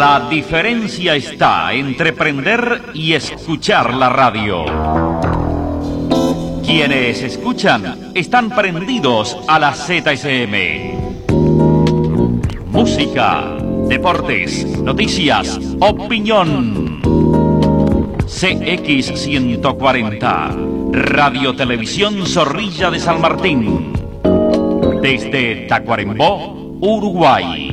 La diferencia está entre prender y escuchar la radio. Quienes escuchan están prendidos a la ZSM. Música, deportes, noticias, opinión. CX140, Radio Televisión Zorrilla de San Martín. Desde Tacuarembó, Uruguay.